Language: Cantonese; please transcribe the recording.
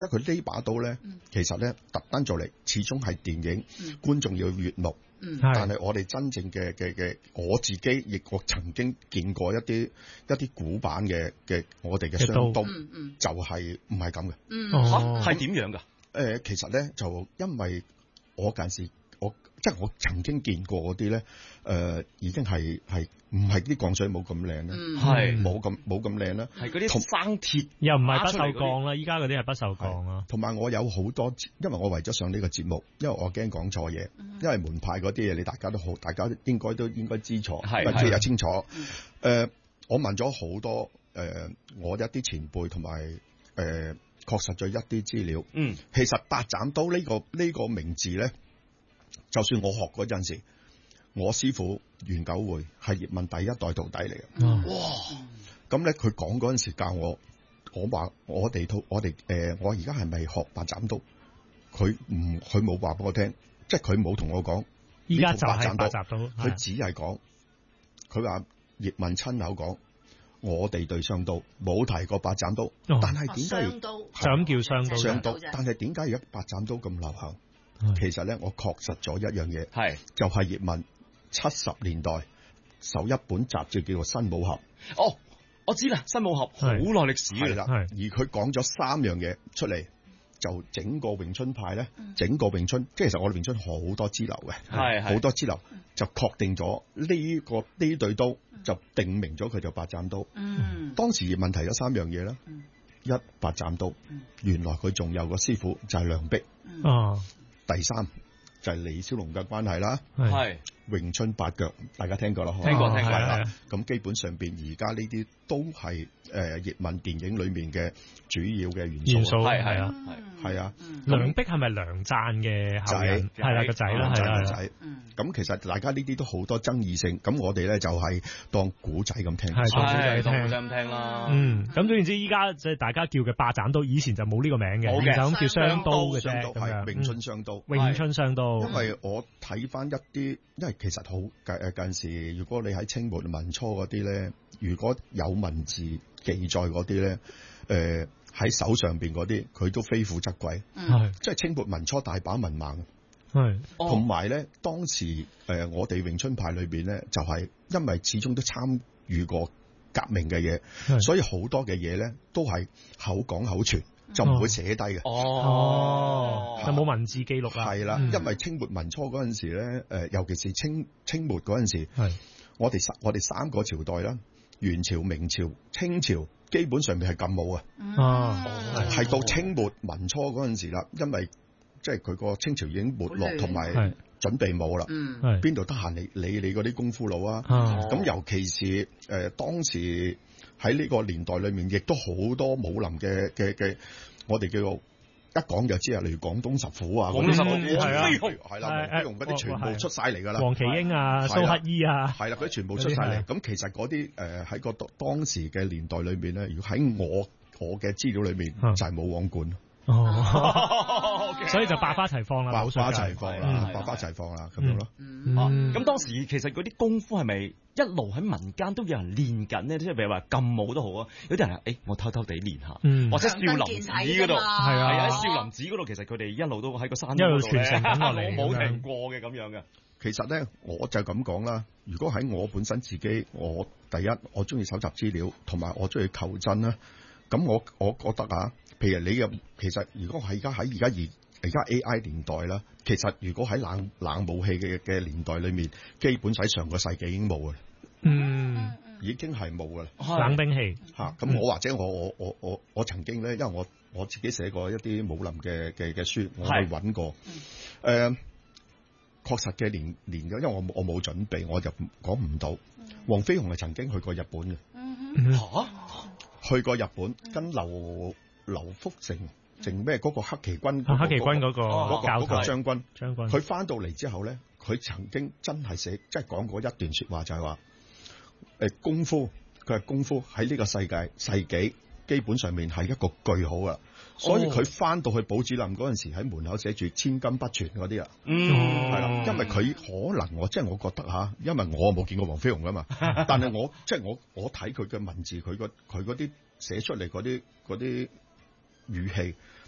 佢呢把刀咧，其實咧特登做嚟，始終係電影，觀眾要悅目。但係我哋真正嘅，我自己亦我曾經見過一啲古板嘅我哋嘅雙刀，就係唔係咁嘅。 係點樣㗎？ 其實咧就因為我近時即係我曾經見過嗰啲咧，已經係唔係啲鋼水冇咁靚咧，係冇咁靚啦， 係嗰啲生鐵又唔係不鏽鋼啦，依家嗰啲係不鏽鋼啦。 同埋我有好多，因為我為咗上呢個節目，因為我驚講錯嘢，因為門派嗰啲嘢你大家都應該知錯，即係清楚。我問咗好多我一啲前輩同埋確實咗一啲資料。其實八斬刀呢個名字咧。就算我學嗰陣時，我師傅袁九會係葉問第一代徒弟嚟嘅。哇！咁咧佢講嗰陣時教我話我而家係咪學八斬刀？佢冇話俾我聽，即係佢冇同我講。 依家就係八斬刀， 佢只係講，佢話葉問親口講，我哋對雙刀冇提過八斬刀。但係點解就咁叫雙刀？ 但係點解而家八斬刀咁流行？其實咧，我確實咗一樣嘢，就係葉問70年代首一本雜誌叫做《新武俠》。 哦，我知啦，《新武俠》好耐歷史嘅啦。 而佢講咗3樣嘢出嚟，就整個詠春派咧，整個詠春，即係其實我哋詠春好多支流嘅，好多支流就確定咗呢對刀，就定名咗佢就八斬刀。當時葉問提咗3樣嘢啦，一八斬刀，原來佢仲有個師傅就係梁壁。第3就係李小龍嘅關係啦，係詠春八腳，大家聽過啦， 聽過啦。咁基本上邊而家呢啲都係葉問電影裏面嘅主要嘅元素，係啊。 梁壁係咪梁贊嘅後人？係啦，個仔啦，係啦，仔。 咁其實大家呢啲都好多爭議性，咁我哋咧就係當古仔咁聽， 當古仔聽啦。 咁總言之，依家即係大家叫嘅八斬刀，以前就冇呢個名嘅，就咁叫雙刀嘅啫， 係詠春雙刀。 詠春雙刀。 因為我睇翻一啲，因為其實好近時，如果你喺清末民初嗰啲咧，如果有文字記載嗰啲咧，喺手上邊嗰啲，佢都非富則貴，即係清末民初大把文盲。同埋咧，當時我哋詠春派裏邊咧，就係因為始終都參與過革命嘅嘢，所以好多嘅嘢咧都係口講口傳，就唔會寫低嘅。 就冇文字記錄啦。 係啦，因為清末民初嗰陣時咧，尤其是清末嗰陣時，我哋3個朝代啦，元朝、明朝、清朝，基本上面係禁武啊。係到清末民初嗰陣時啦，因為即係佢個清朝已經沒落，同埋準備冇啦，邊度得閒理你嗰啲功夫佬啊？咁尤其是當時喺呢個年代裏面，亦都好多武林嘅，我哋叫做一講就知啊，例如廣東十虎啊， 廣東十虎係啦，黃飛鴻嗰啲全部出晒嚟㗎啦， 黃麒英啊，蘇乞兒啊， 係啦，佢全部出晒嚟。咁其實嗰啲喺個當時嘅年代裏面咧，如果喺我嘅資料裏面就係武王館。 所以就百花齊放啦， 百花齊放啦，百花齊放啦，咁樣咯。 咁當時其實嗰啲功夫係咪一路喺民間都有人練緊呢？即係譬如話禁武都好啊，有啲人我偷偷地練下，或者少林寺嗰度，係啊，喺少林寺嗰度，其實佢哋一路都喺個山一路傳承緊落嚟，我冇停過嘅咁樣嘅。 其實咧，我就咁講啦。如果喺我本身自己，我第一我中意搜集資料，同埋我中意求真啦。咁我覺得啊，譬如你其實如果係而家 AI 年代啦，其實如果喺冷武器嘅年代裏面，基本喺上個世紀已經冇嘅，已經係冇嘅啦。 冷兵器咁我或者我曾經咧，因為我自己寫過一啲武林嘅書，我去揾過，確實嘅年嘅，因為我冇準備，我就講唔到。黃飛鴻係曾經去過日本嘅，去過日本跟劉福成咩嗰個黑旗軍嗰個將軍，佢翻到嚟之後咧，佢曾經真係即係講過一段說話，就係話功夫，佢係功夫喺呢個世紀基本上面係一個句號啊。所以佢翻到去寶芝林嗰陣時，喺門口寫住千金不傳嗰啲啊，係啦，因為佢可能我覺得因為我冇見過黃飛鴻噶嘛，但係我睇佢嘅文字，佢嗰啲寫出嚟嗰啲語氣，